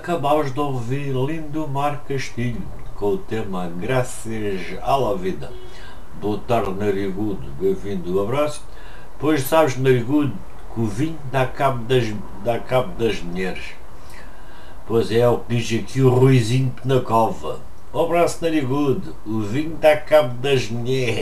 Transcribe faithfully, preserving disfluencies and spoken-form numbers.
Acabámos de ouvir Lindomar Castilho com o tema Graças à la Vida. Boa tarde, narigudo, bem-vindo, abraço. Pois sabes, narigudo, que o vinho dá cabo das, dá cabo das mulheres. Pois é, o que diz aqui o Ruizinho na Cova. Um abraço, narigudo, o vinho dá cabo das mulheres.